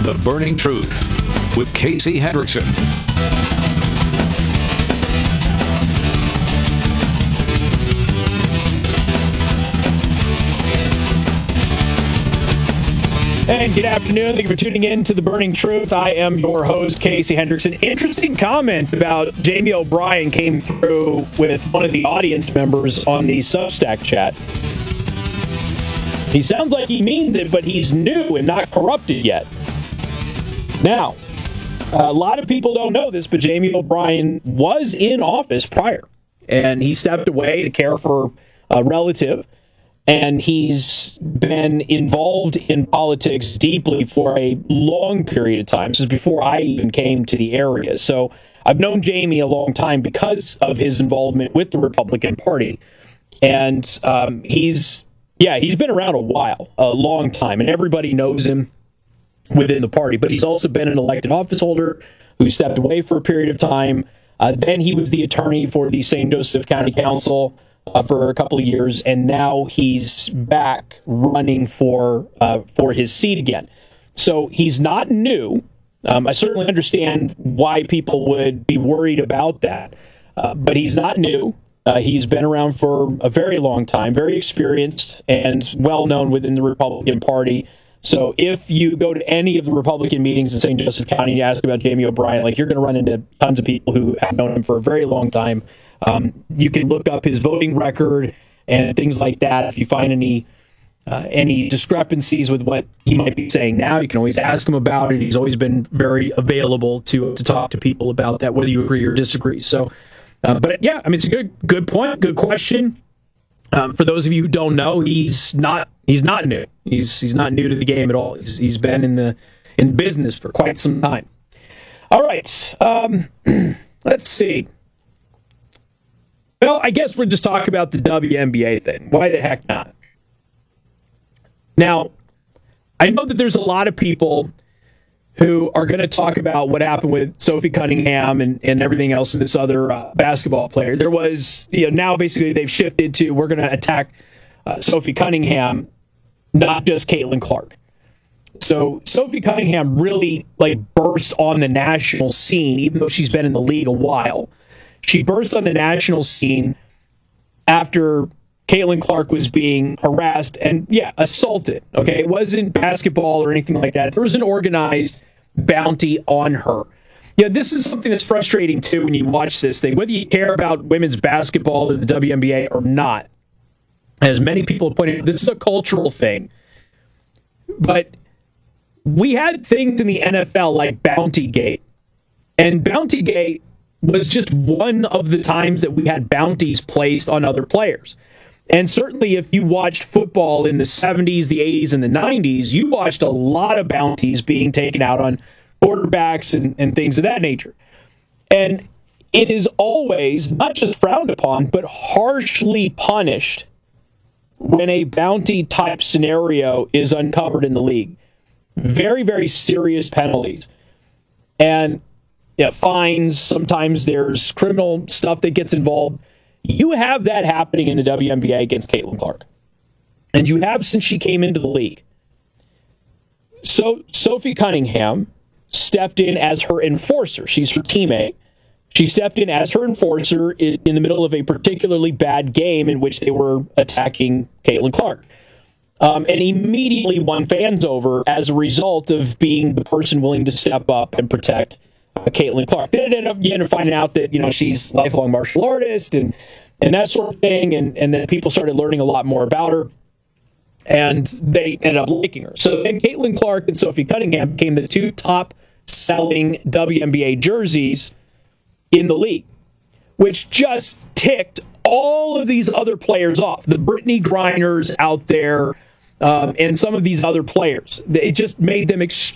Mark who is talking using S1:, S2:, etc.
S1: The Burning Truth with Casey Hendrickson.
S2: And good afternoon. Thank you for tuning in to The Burning Truth. I am your host, Casey Hendrickson. Interesting comment about Jamie O'Brien came through with one of the audience members on the Substack chat. He sounds like he means it, but he's new and not corrupted yet. Now, a lot of people don't know this, but Jamie O'Brien was in office prior, and he stepped away to care for a relative. And he's been involved in politics deeply for a long period of time. This is before I even came to the area. So I've known Jamie a long time because of his involvement with the Republican Party. And he's been around a long time. And everybody knows him within the party. But he's also been an elected office holder who stepped away for a period of time. Then he was the attorney for the St. Joseph County Council for a couple of years, and now he's back running for his seat again. So he's not new. I certainly understand why people would be worried about that, but he's not new. He's been around for a very long time, very experienced, and well-known within the Republican Party. So if you go to any of the Republican meetings in St. Joseph County and you ask about Jamie O'Brien, you're going to run into tons of people who have known him for a very long time. You can look up his voting record and things like that. If you find any discrepancies with what he might be saying now, you can always ask him about it. He's always been very available to talk to people about that, whether you agree or disagree. So, it's a good point, good question. For those of you who don't know, he's not new. He's not new to the game at all. He's been in business for quite some time. All right, let's see. Well, I guess we'll just talk about the WNBA thing. Why the heck not? Now, I know that there's a lot of people who are going to talk about what happened with Sophie Cunningham and everything else and this other basketball player. There was, now basically they've shifted to we're going to attack Sophie Cunningham, not just Caitlin Clark. So Sophie Cunningham really burst on the national scene, even though she's been in the league a while. She burst on the national scene after Caitlin Clark was being harassed and, assaulted. Okay, it wasn't basketball or anything like that. There was an organized bounty on her. This is something that's frustrating, too, when you watch this thing. Whether you care about women's basketball or the WNBA or not, as many people have pointed out, this is a cultural thing. But we had things in the NFL like Bountygate. And Bountygate was just one of the times that we had bounties placed on other players. And certainly if you watched football in the 70s, the 80s, and the 90s, you watched a lot of bounties being taken out on quarterbacks and things of that nature. And it is always not just frowned upon, but harshly punished when a bounty type scenario is uncovered in the league. Very, very serious penalties. And fines, sometimes there's criminal stuff that gets involved. You have that happening in the WNBA against Caitlin Clark. And you have since she came into the league. So Sophie Cunningham stepped in as her enforcer. She's her teammate. She stepped in as her enforcer in the middle of a particularly bad game in which they were attacking Caitlin Clark. And immediately won fans over as a result of being the person willing to step up and protect Caitlin Clark. Then it ended up finding out that she's a lifelong martial artist and that sort of thing, and then people started learning a lot more about her, and they ended up liking her. So then Caitlin Clark and Sophie Cunningham became the two top-selling WNBA jerseys in the league, which just ticked all of these other players off. The Brittany Griners out there, and some of these other players. It just made them extremely